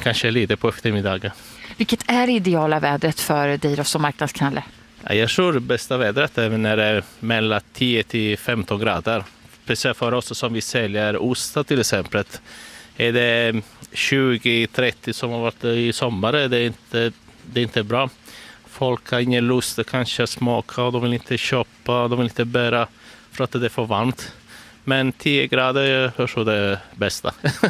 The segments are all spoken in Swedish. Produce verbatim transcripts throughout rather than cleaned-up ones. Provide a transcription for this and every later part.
kanske lite på eftermiddagen. Vilket är ideala vädret för dig då som marknadsknalle? Ja, jag tror bästa vädret är när det är mellan tio till femton grader. Precis för oss som vi säljer ost till exempel. Är det tjugo trettio som har varit i sommar, det är inte, det är inte bra. Folk har ingen lust att kanske smaka, de vill inte köpa, de vill inte bära för att det är för varmt. Men tio grader är så det bästa.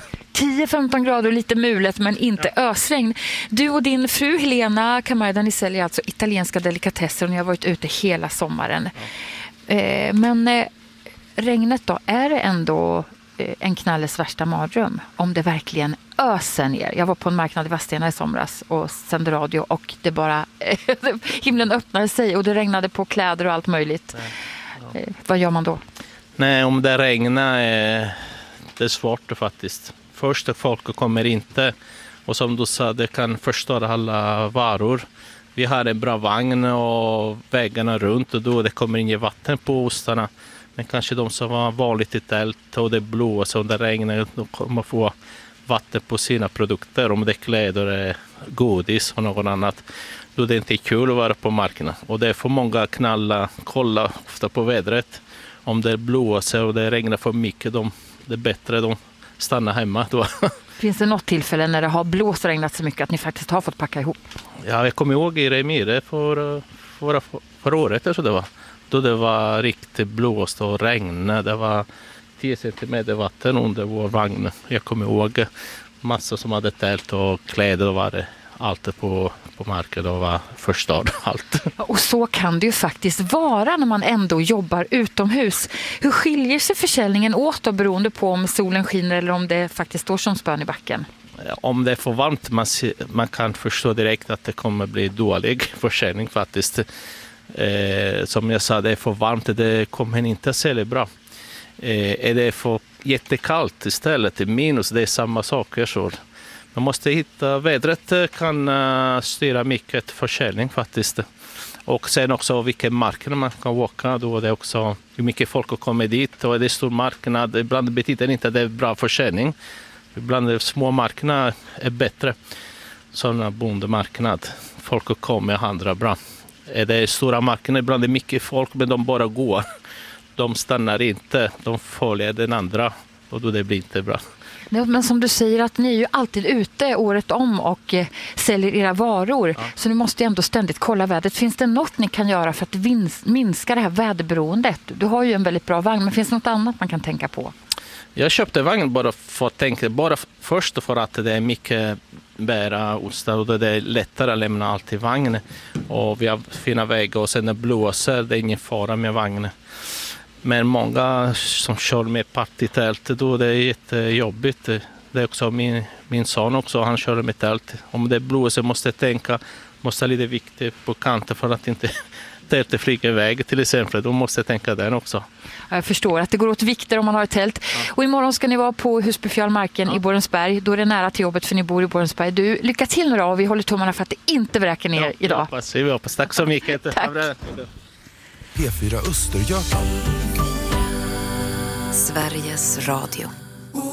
tio femton grader, lite mulet men inte ja. ösregn. Du och din fru Helena Camarda, ni säljer alltså italienska delikatesser och ni har varit ute hela sommaren. Ja. Eh, men eh, regnet då, är det ändå eh, en knalles värsta mardröm om det verkligen öser ner? Jag var på en marknad i Vadstena i somras och sände radio och det bara eh, himlen öppnade sig och det regnade på kläder och allt möjligt. Ja. Eh, vad gör man då? Nej, om det regnar är det är svårt faktiskt. Först att folk kommer inte, och som du sa, det kan förstöra alla varor. Vi har en bra vagn och vägarna runt och då det kommer inget vatten på ostarna. Men kanske de som var vanligt i tält och det blåser och det regnar, de kommer få vatten på sina produkter. Om det är kläder, godis och något annat. Då det är inte kul att vara på marknaden. Och det är för många knalla, kolla ofta på vädret. Om det blåser och det regnar för mycket, de, det är bättre de stannar hemma då. Finns det något tillfälle när det har blåst och regnat så mycket att ni faktiskt har fått packa ihop? Ja, jag kommer ihåg i Remire för, för, för året så det var. Då det var riktigt blåst och regn. Det var tio centimeter vatten under vår vagn. Jag kommer ihåg massor som hade tält och kläder och var det. Allt på, på marken och var förstörd allt. Och så kan det ju faktiskt vara när man ändå jobbar utomhus. Hur skiljer sig försäljningen åt då, beroende på om solen skiner eller om det faktiskt står som spön i backen? Om det är för varmt man, man kan förstå direkt att det kommer bli dålig försäljning faktiskt. Eh, som jag sa, det är för varmt, det kommer inte att sälja bra. Eh, är det för jättekallt istället, det är minus, det är samma saker så. Man måste hitta, vädret kan styra mycket försäljning faktiskt. Och sen också vilken marknad man kan åka. Då det är också hur mycket folk kommer dit. Och det är stor marknad. Ibland betyder det inte att det är bra försäljning. Ibland är små marknader är bättre. Sådana bondemarknad. Folk kommer och handlar bra. Det är stora marknader, ibland är det mycket folk men de bara går. De stannar inte, de följer den andra. Och då det blir inte bra. Men som du säger att ni är ju alltid ute året om och eh, säljer era varor. Ja. Så ni måste ju ändå ständigt kolla vädret. Finns det något ni kan göra för att vins- minska det här väderberoendet? Du har ju en väldigt bra vagn, men finns det något annat man kan tänka på? Jag köpte vagn bara för att tänka, bara först för att det är mycket bära ostar och det är lättare att lämna allt i vagnen. Och vi har fina vägar och sen när det blåser, det är ingen fara med vagnen. Men många som kör med partytält, då det är jättejobbigt. Det är också min, min son också, han kör med tält. Om det blåser måste jag tänka, måste lite viktigt på kanten för att inte tältet flyger iväg till exempel. Då måste jag tänka den också. Jag förstår att det går åt vikter om man har ett tält. Ja. Och imorgon ska ni vara på Husbyfjallmarken ja. i Borensberg. Då är det nära till jobbet för ni bor i Borensberg. Du, lycka till nu då och vi håller tummarna för att det inte vräker ner ja, idag. Jag hoppas, vi hoppas. Tack så mycket. Tack. P fyra Östergötland. Sveriges Radio.